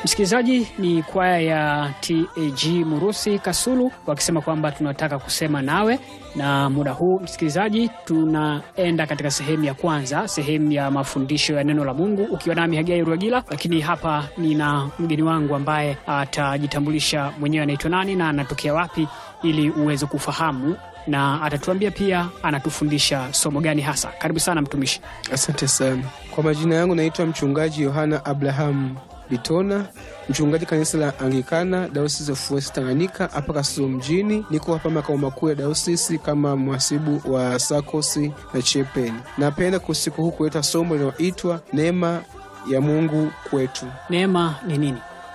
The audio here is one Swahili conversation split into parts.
Msikilizaji, ni kwaya ya TAG Murusi Kasulu wakisema kwamba tunataka kusema nawe, na muda huu msikilizaji tunaenda katika sehemu ya kwanza, sehemu ya mafundisho ya neno la Mungu, ukiwa nami Hagai Ruagila. Lakini hapa nina mgeni wangu ambaye atajitambulisha mwenyewe anaitwa nani na anatokea wapi ili uweze kufahamu, na atatuambia pia anatufundisha somo gani hasa. Karibu sana mtumishi. Asante sana. Kwa majina yangu naitwa mchungaji Yohana Abraham Bitona, mchungaji kanisa la Anglikana Diocese of West Tanganyika hapa Kasulu mjini. Niko hapa makao makuu ya diocese kama mhasibu wa sakosi na chepeni. Napenda kusiku huu kuleta somo linaloitwa neema ya Mungu kwetu. Neema ni nini?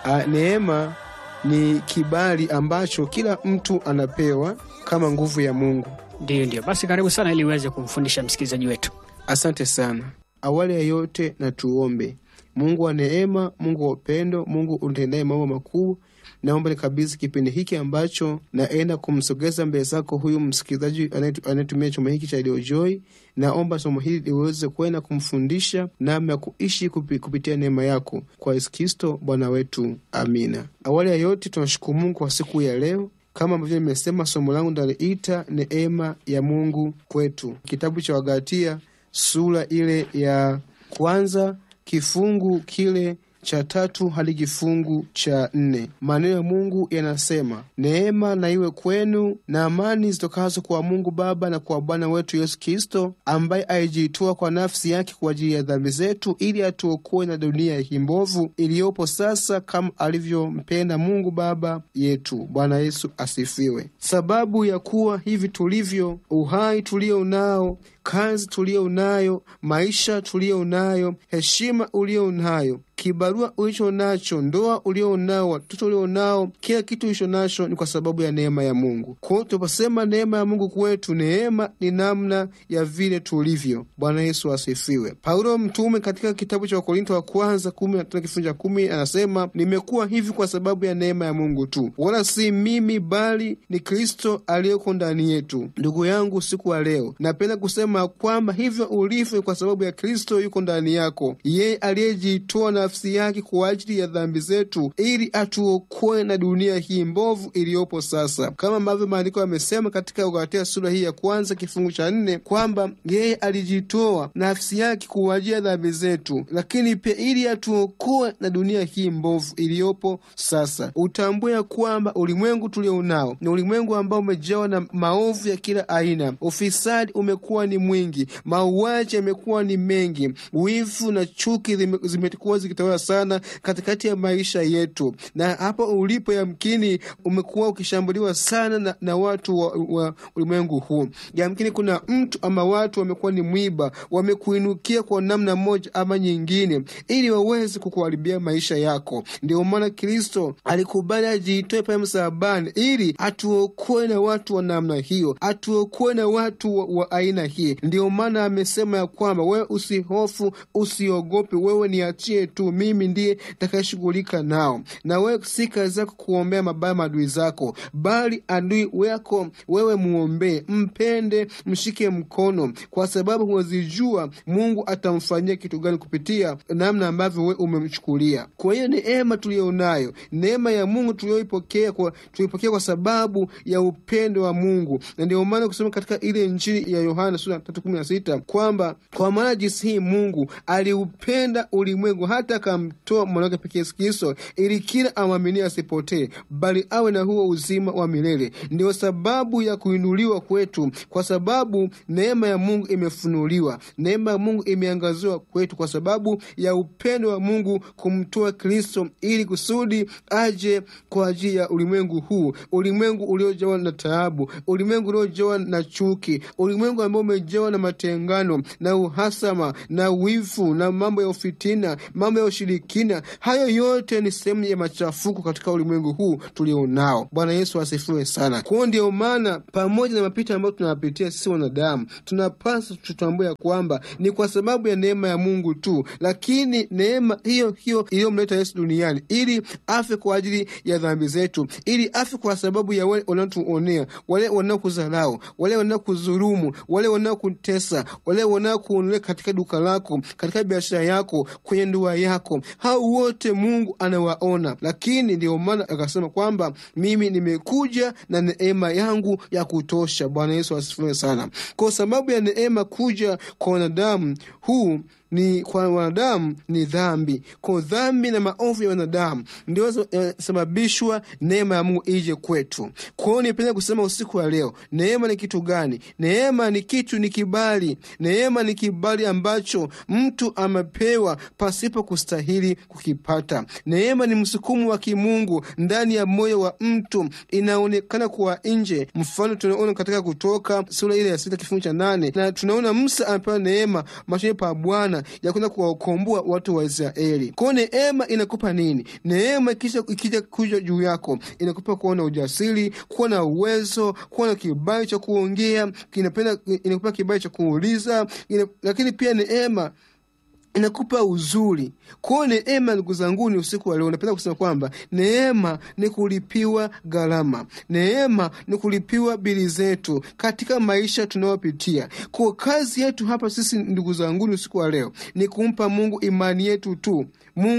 Neema ni kibali ambacho kila mtu anapewa kama nguvu ya Mungu. Ndio. Basi karibu sana ili uweze kumfundisha msikilizaji wetu. Asante sana. Awali ya yote na tuombe. Mungu wa neema, Mungu wa upendo, Mungu utendaye mambo makuu, naomba nikabidhi kipindi hiki ambacho naenda kumsogeza mbele zako huyu msikilizaji anayetumia chombo hiki cha Radio Joy. Naomba somo hili liweze kwenda kumfundisha namna ya kuishi kupitia neema yako, kwa Yesu Kristo Bwana wetu. Amina. Awali ya yote tunashukuru Mungu kwa siku ya leo. Kama ambavyo nimesema, somo langu ndaliita neema ya Mungu kwetu. Kitabu cha Wagalatia sura ile ya kwanza kifungu kile cha 3 hadi kifungu cha 4. Maneno ya Mungu yanasema, neema na iwe kwenu na amani zitokazo kwa Mungu Baba na kwa Bwana wetu Yesu Kristo, ambaye alijitoa kwa nafsi yake kwa ajili ya dhambi zetu, ili atuokoe na dunia hii mbovu iliyopo sasa, kama alivyompenda Mungu Baba yetu. Bwana Yesu asifiwe. Sababu ya kuwa hivi tulivyo, uhai tulio nao, kazi tulio nayo, maisha tulio nayo, heshima ulio nayo, kibarua ulicho nacho, ndoa ulio nao, watoto ulio nao, kila kitu ulicho nacho ni kwa sababu ya neema ya Mungu. Kwa hiyo tunaposema neema ya Mungu kwetu, neema ni namna ya vile tulivyo. Bwana Yesu asifiwe. Paulo mtume katika kitabu cha Wakorintho wa kwanza 10 kifungu cha 10 anasema, nimekuwa hivi kwa sababu ya neema ya Mungu tu, wala si mimi bali ni Kristo aliyeko ndani yetu. Ndugu yangu, siku wa leo napenda kusema kwamba hivyo ulivyo kwa sababu ya Kristo yuko ndani yako, yeye aliyejitoa nafsi yake kwa ajili ya dhambi zetu, ili atuokoe na dunia hii mbovu iliyopo sasa. Kama ambavyo maandiko yamesema katika Wagalatia sura hii ya kwanza kifungu cha 4 kwamba yeye alijitoa nafsi yake kwa ajili ya dhambi zetu, lakini pia ili atuokoe na dunia hii mbovu iliyopo sasa. Utambue kwamba ulimwengu tulio nao ni ulimwengu ambao umejawa na maovu ya kila aina. Ufisadi umekuwa ni mwingi, mauaji yamekuwa ni mengi, wivu na chuki zimekuwa zikitawala sana katikati ya maisha yetu. Na hapo ulipo yamkini umekuwa ukishambuliwa sana na watu wa ulimwengu huu. Yamkini kuna mtu ama watu wamekuwa ni mwiba, wamekuinukia kwa namna moja ama nyingine ili waweze kukuharibia maisha yako. Ndio maana Kristo alikubali ajitoe pale msalabani ili atuokoe na watu wa namna hiyo, atuokoe na watu wa aina hii. Ndio maana amesema ya kwamba wewe usihofu, usiogope, wewe niachie tu, mimi ndiye nitakayeshughulika nao. Na wewe si kazi zako kuombea mabaya maadui zako, bali adui wako wewe muombee, mpende, mshike mkono, kwa sababu huwezijua Mungu atamfanyia kitu gani kupitia namna ambavyo wewe umemchukulia. Kwa hiyo neema tulionayo, neema ya Mungu tulioipokea kwa sababu ya upendo wa Mungu. Na ndio maana kusema katika ile Injili ya Yohana sura 3:16 kwamba kwa maana jinsi hii Mungu aliupenda ulimwengu hata akamtoa mwana wake pekee Yesu Kristo, ili kila amwamini asipotee bali awe na huo uzima wa milele. Ndio sababu ya kuinuliwa kwetu, kwa sababu neema ya Mungu imefunuliwa, neema ya Mungu imeangaziwa kwetu kwa sababu ya upendo wa Mungu kumtoa Kristo ili kusudi aje kwa ajili ya ulimwengu huu, ulimwengu uliojawa na taabu, ulimwengu uliojawa na chuki, ulimwengu ambao umejawa na matengano na uhasama na wivu na mambo ya ufitina, mambo ya ushirikina. Hayo yote ni sehemu ya machafuko katika ulimwengu huu tulionao. Bwana Yesu asifiwe sana. Kwa ndio maana pamoja na mapito ambayo tunayapitia sisi wanadamu, tunapaswa tutambue kwamba ni kwa sababu ya neema ya Mungu tu, lakini neema hiyo iliyomleta Yesu duniani ili afe kwa ajili ya dhambi zetu, ili afe kwa sababu ya wale wanaotuonea, wale wanaokudharau, wale wanaokudhulumu, wale wanaokutesa, wale wanaokuonolea katika duka lako, katika biashara yako, kwenye ndoa yako, hao wote Mungu anawaona. Lakini ndio maana akasema kwamba mimi nimekuja na neema yangu ya kutosha. Bwana Yesu asifiwe sana. Kwa sababu ya neema kuja kwa wanadamu, huu ni kwa wanadamu ni dhambi. Kwa dhambi na maovu ya wanadamu ndio sababishwa neema ya Mungu ije kwetu. Kwa hiyo nipenda kusema usiku wa leo, neema ni kitu gani? Neema ni kitu, ni kibali. Neema ni kibali ambacho mtu amepewa pasipo kustahili kukipata. Neema ni msukumo wa kimungu ndani ya moyo wa mtu, inaonekana kwa nje. Mfano tunaona katika Kutoka sura ile ya 6 kifungu cha 8, na tunaona Musa amepewa neema machoni pa Bwana ya kwenda kuwakomboa watu wa Israeli. Kwa neema inakupa nini? Neema ikija kuja juu yako inakupa kuwa na ujasiri, kuwa na uwezo, kuwa na kibali cha kuongea, inakupa kibali cha kuuliza, lakini pia neema inakupa uzuri. Kwa neema, ndugu zangu, ni usiku wa leo napenda kusema kwamba neema ni kulipiwa gharama. Neema ni kulipiwa bili zetu katika maisha tunayopitia. Kwa kazi yetu hapa sisi, ndugu zangu, ni usiku wa leo ni kumpa Mungu imani yetu tu.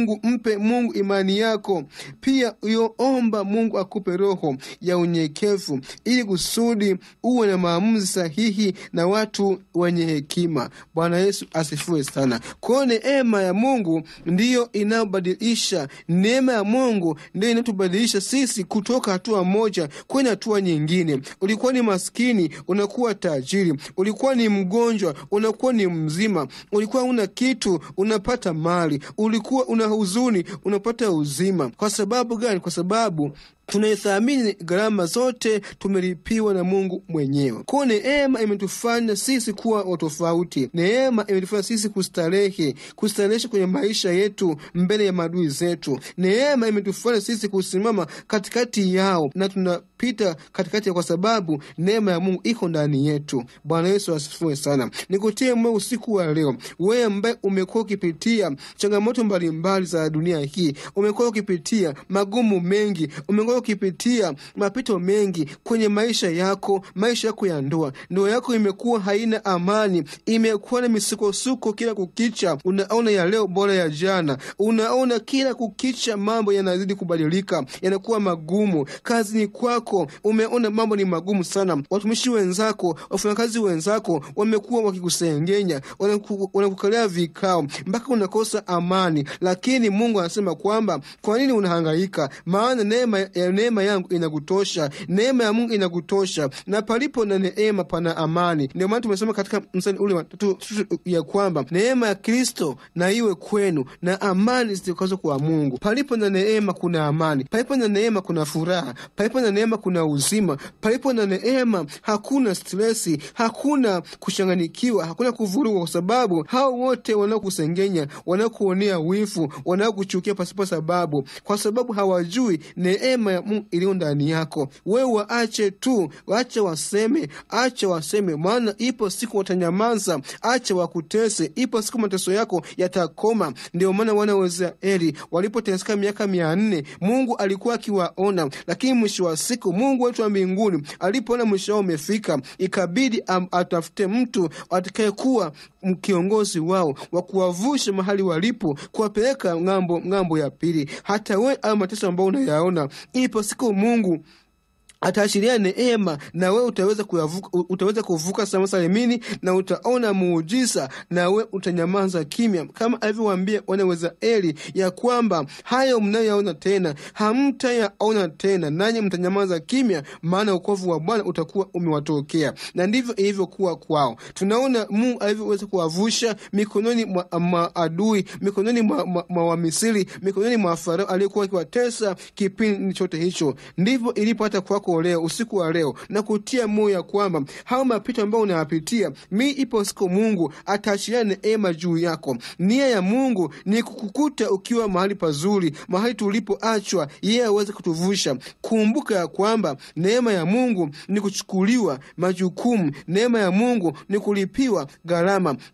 Mpe Mungu imani yako. Pia uomba Mungu akupe roho ya unyenyekevu ili kusudi uwe na maamuzi sahihi na watu wenye hekima. Bwana Yesu asifiwe sana. Kwa neema ya Mungu ndiyo inayobadilisha. Neema ya Mungu ndiyo inatubadilisha sisi kutoka hatua moja kwenda hatua nyingine. Ulikuwa ni maskini, unakuwa tajiri. Ulikuwa ni mgonjwa, unakuwa ni mzima. Ulikuwa una kitu, unapata mali. Ulikuwa una huzuni, unapata uzima. Kwa sababu gani? Kwa sababu tunaithamini gharama zote tumelipiwa na Mungu mwenyewe. Kwa neema imetufanya sisi kuwa watofauti. Neema imetufanya sisi kustarehesha kwenye maisha yetu mbele ya maadui zetu. Neema imetufanya sisi kusimama katikati yao na tunapita katikati, kwa sababu neema ya Mungu iko ndani yetu. Bwana Yesu asifiwe sana. Nikutie moyo usiku wa leo, wewe ambaye umekuwa ukipitia changamoto mbalimbali za dunia hii, umekuwa ukipitia magumu mengi, umekuwa ukipitia mapito mengi kwenye maisha yako ya ndoa. Ndoa yako imekuwa haina amani, imekuwa na misukosuko kila kukicha. Unaona ya leo bora ya jana. Unaona kila kukicha mambo yanazidi kubadilika, yanakuwa magumu. Kazini kwako umeona mambo ni magumu sana. Watumishi wenzako, wafanyakazi wenzako wamekuwa wakikusengenya, wanakukalea vikao mpaka unakosa amani. Lakini Mungu anasema kwamba kwa nini unahangaika? Maana neema yangu inakutosha. Neema ya Mungu inakutosha, na palipo na neema pana amani. Ndio maana tumesema katika mstari ule wa 3 ya kwamba neema ya Kristo na iwe kwenu na amani zitokazo kwa Mungu. Palipo na neema kuna amani, palipo na neema kuna furaha, palipo na neema kuna uzima, palipo na neema hakuna stresi, hakuna kuchanganikiwa, hakuna kuvurugwa, kwa sababu hao wote wanaokusengenya, wanaokuonea wivu, wanaokuchukia pasipo sababu, kwa sababu hawajui neema ya Mungu iliyo ndani yako. Wewe waache tu, acha waseme, maana ipo siku watanyamaza. Acha wakutese, ipo siku mateso yako yatakoma. Ndio maana wana wa Israeli walipoteseka miaka 400, Mungu alikuwa akiwaona, lakini mwisho wa siku Mungu wetu wa mbinguni alipoona mwisho wao umefika, ikabidi atafute mtu atakayekuwa kiongozi wao wa kuwavusha mahali walipo, kuwapeleka ngambo ya pili. Hata wewe au mateso ambayo unayaona, ipo siku Mungu ataashiria neema na wewe utaweza kuvuka salama salimini, na utaona muujiza, na wewe utanyamaza kimya, kama alivyowaambia wana wa Israeli ya kwamba hayo mnayoyaona tena hamtayaona tena, nanyi mtanyamaza kimya, maana wokovu wa Bwana utakuwa umewatokea. Na ndivyo ilivyokuwa kwao. Tunaona Mungu alivyoweza kuwavusha mikononi mwa adui, mikononi mwa Wamisri, mikononi mwa Farao aliyekuwa akiwatesa kipindi chote hicho. Ndivyo ilipata kwako leo, usiku wa leo, na kutia moyo ya kwamba hao mapito ambayo unayapitia, ipo siku Mungu ataashiria neema juu yako. Nia ya Mungu ni kukukuta ukiwa mahali pazuri, mahali tulipoachwa yeye aweze kutuvusha. Kumbuka ya kwamba neema ya Mungu ni kuchukuliwa majukumu, neema ya Mungu ni kulipiwa gharama.